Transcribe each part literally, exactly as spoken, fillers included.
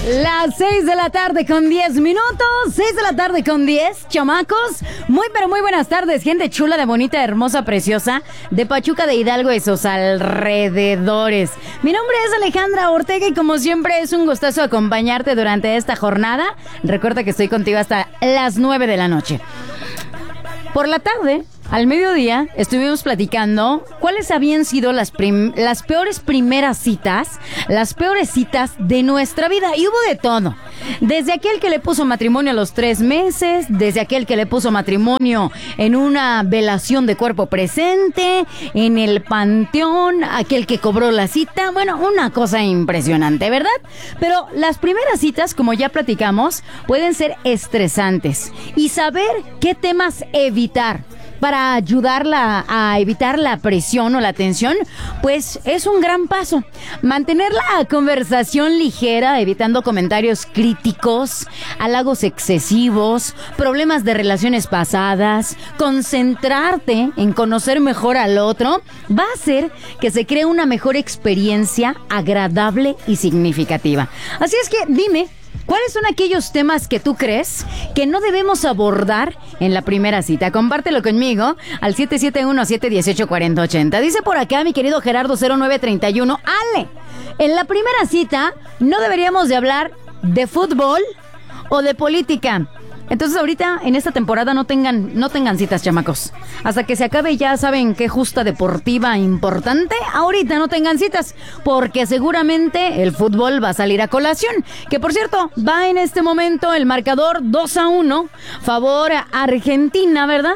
Las seis de la tarde con diez minutos, seis de la tarde con diez, chamacos. Muy pero muy buenas tardes, gente chula, de bonita, hermosa, preciosa, de Pachuca, de Hidalgo y sus alrededores. Mi nombre es Alejandra Ortega y como siempre es un gustazo acompañarte durante esta jornada. Recuerda que estoy contigo hasta las nueve de la noche. Por la tarde, al mediodía, estuvimos platicando cuáles habían sido las, prim- las peores primeras citas, las peores citas de nuestra vida. Y hubo de todo. Desde aquel que le puso matrimonio a los tres meses, desde aquel que le puso matrimonio en una velación de cuerpo presente, en el panteón, aquel que cobró la cita. Bueno, una cosa impresionante, ¿verdad? Pero las primeras citas, como ya platicamos, pueden ser estresantes. Y saber qué temas evitar para ayudarla a evitar la presión o la tensión, pues es un gran paso. Mantener la conversación ligera, evitando comentarios críticos, halagos excesivos, problemas de relaciones pasadas, concentrarte en conocer mejor al otro, va a hacer que se cree una mejor experiencia agradable y significativa. Así es que dime, ¿cuáles son aquellos temas que tú crees que no debemos abordar en la primera cita? Compártelo conmigo al siete siete uno, siete uno ocho, cuatro cero ocho cero. Dice por acá mi querido Gerardo cero nueve treinta y uno. Ale, en la primera cita no deberíamos de hablar de fútbol o de política. Entonces ahorita en esta temporada no tengan, no tengan citas, chamacos. Hasta que se acabe ya saben qué justa deportiva importante. Ahorita no tengan citas, porque seguramente el fútbol va a salir a colación. Que por cierto, va en este momento el marcador dos a uno. Favor a Argentina, ¿verdad?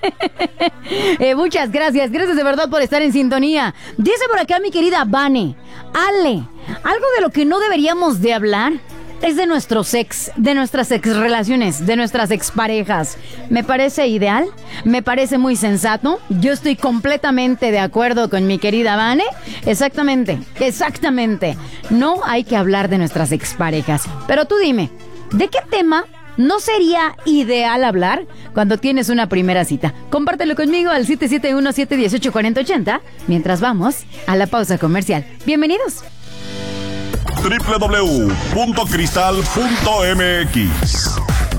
eh, muchas gracias, gracias de verdad por estar en sintonía. Dice por acá mi querida Vane. Ale, algo de lo que no deberíamos de hablar es de nuestros ex, de nuestras ex relaciones, de nuestras exparejas. Me parece ideal, me parece muy sensato. Yo estoy completamente de acuerdo con mi querida Vane. Exactamente, exactamente. No hay que hablar de nuestras exparejas. Pero tú dime, ¿de qué tema no sería ideal hablar cuando tienes una primera cita? Compártelo conmigo al siete siete uno, siete uno ocho, cuatro cero ocho cero mientras vamos a la pausa comercial. Bienvenidos. doble u doble u doble u punto cristal punto m x.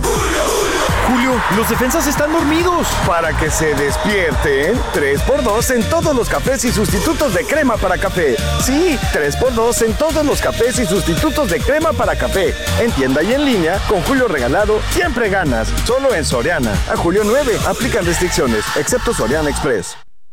Julio, los defensas están dormidos. Para que se despierten, tres por dos en todos los cafés y sustitutos de crema para café. Sí, tres por dos en todos los cafés y sustitutos de crema para café. En tienda y en línea, con Julio regalado, siempre ganas. Solo en Soriana. A julio nueve, aplican restricciones, excepto Soriana Express.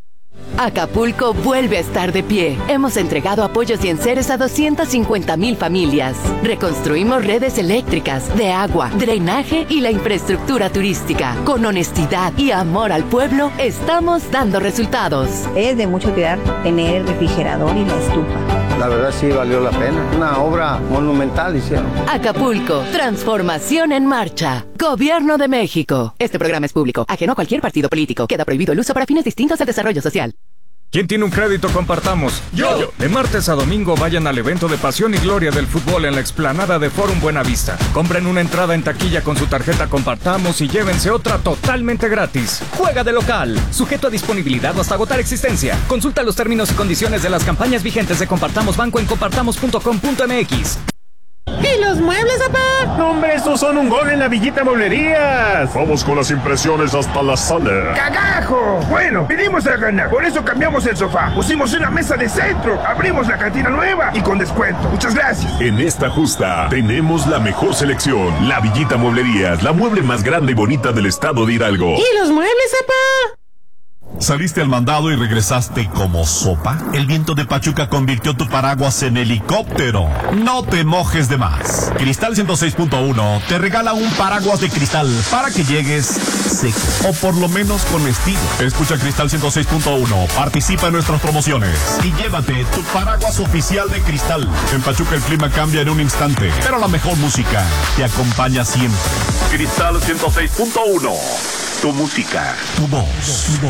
Acapulco vuelve a estar de pie. Hemos entregado apoyos y enseres a doscientas cincuenta mil familias. Reconstruimos redes eléctricas, de agua, drenaje y la infraestructura turística. Con honestidad y amor al pueblo, estamos dando resultados. Es de mucho cuidar tener el refrigerador y la estufa. La verdad sí valió la pena. Una obra monumental hicieron. Acapulco, transformación en marcha. Gobierno de México. Este programa es público, ajeno a cualquier partido político. Queda prohibido el uso para fines distintos al desarrollo social. ¿Quién tiene un crédito? Compartamos. Yo. Yo. De martes a domingo vayan al evento de pasión y gloria del fútbol en la explanada de Forum Buenavista. Compren una entrada en taquilla con su tarjeta Compartamos y llévense otra totalmente gratis. Juega de local, sujeto a disponibilidad o hasta agotar existencia. Consulta los términos y condiciones de las campañas vigentes de Compartamos Banco en compartamos punto com punto m x. ¿Y los muebles, papá? No, hombre, estos son un gol en la Villita Mueblerías. Vamos con las impresiones hasta la sala. ¡Cagajo! Bueno, vinimos a ganar. Por eso cambiamos el sofá. Pusimos una mesa de centro. Abrimos la cantina nueva y con descuento. Muchas gracias. En esta justa tenemos la mejor selección. La Villita Mueblerías, la mueble más grande y bonita del estado de Hidalgo. ¿Y los muebles, papá? ¿Saliste al mandado y regresaste como sopa? El viento de Pachuca convirtió tu paraguas en helicóptero. No te mojes de más. Cristal ciento seis punto uno te regala un paraguas de cristal para que llegues seco, o por lo menos con estilo. Escucha Cristal ciento seis punto uno, participa en nuestras promociones y llévate tu paraguas oficial de Cristal. En Pachuca el clima cambia en un instante, pero la mejor música te acompaña siempre. Cristal ciento seis punto uno. Tu música, tu voz, tu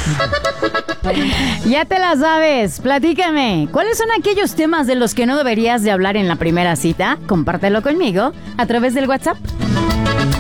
voz. Ya te la sabes, platícame. ¿Cuáles son aquellos temas de los que no deberías de hablar en la primera cita? Compártelo conmigo a través del WhatsApp